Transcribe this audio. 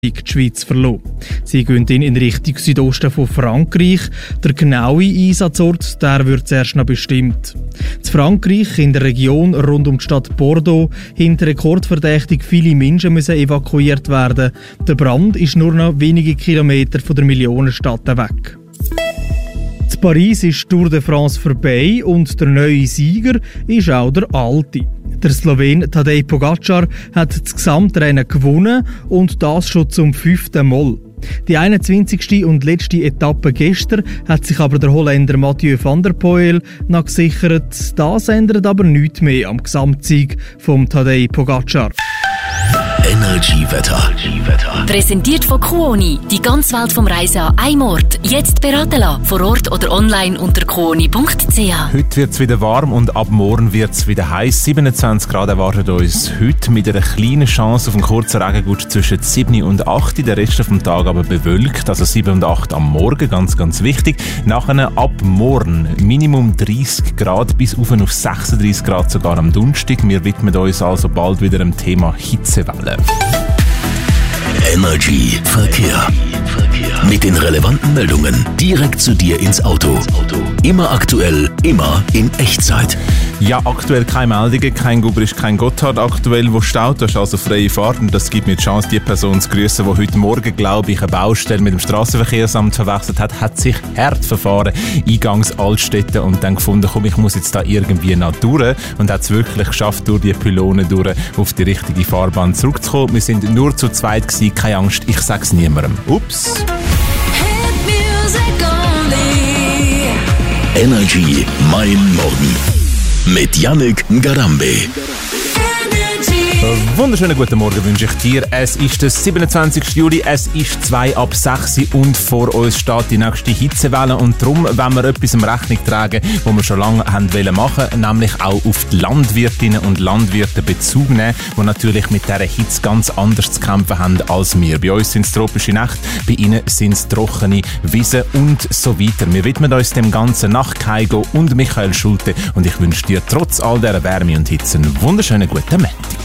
die Schweiz verlassen. Sie gehen in Richtung Südosten von Frankreich. Der genaue Einsatzort der wird zuerst noch bestimmt. In Frankreich, in der Region rund um die Stadt Bordeaux, hinter rekordverdächtig viele Menschen müssen evakuiert werden. Der Brand ist nur noch wenige Kilometer von der Millionenstadt weg. In Paris ist die Tour de France vorbei und der neue Sieger ist auch der alte. Der Slowen Tadej Pogačar hat das Gesamtrennen gewonnen und das schon zum 5. Mal. Die 21. und letzte Etappe gestern hat sich aber der Holländer Mathieu van der Poel noch gesichert. Das ändert aber nichts mehr am Gesamtsieg von Tadej Pogačar. Energy-Wetter. Präsentiert von Kuoni. Die ganze Welt vom Reisen an einem Ort. Jetzt beraten lassen. Vor Ort oder online unter kuoni.ch. Heute wird es wieder warm und ab morgen wird es wieder heiß. 27 Grad erwartet uns heute mit einer kleinen Chance auf einen kurzen Regenguss zwischen 7 und 8. Der Rest vom Tag aber bewölkt, also 7 und 8 am Morgen, ganz, ganz wichtig. Nachher ab morgen Minimum 30 Grad bis auf 36 Grad sogar am Donnerstag. Wir widmen uns also bald wieder dem Thema Hitzewelle. Energy Verkehr. Mit den relevanten Meldungen direkt zu dir ins Auto. Immer aktuell, immer in Echtzeit. Ja, aktuell keine Meldungen, kein Gubrisch, kein Gotthard aktuell, wo staut, das ist also freie Fahrt und das gibt mir die Chance, die Person zu grüßen, die heute Morgen, glaube ich, eine Baustelle mit dem Strassenverkehrsamt verwechselt hat sich hart verfahren, eingangs Altstädte und dann gefunden, komm, ich muss jetzt da irgendwie nach durch und hat es wirklich geschafft, durch die Pylonen durch auf die richtige Fahrbahn zurückzukommen. Wir sind nur zu zweit gewesen, keine Angst, ich sag's niemandem. Ups. Energy Mein Morgen mit Yannick Ngarambe. Wunderschönen guten Morgen wünsche ich dir. Es ist der 27. Juli, es ist 2 ab 6 und vor uns steht die nächste Hitzewelle und darum wollen wir etwas in Rechnung tragen, was wir schon lange haben machen wollen, nämlich auch auf die Landwirtinnen und Landwirte Bezug nehmen, die natürlich mit dieser Hitze ganz anders zu kämpfen haben als wir. Bei uns sind es tropische Nächte, bei ihnen sind es trockene Wiesen und so weiter. Wir widmen uns dem Ganzen nach Kaigo und Michael Schulte und ich wünsche dir trotz all dieser Wärme und Hitze einen wunderschönen guten Montag.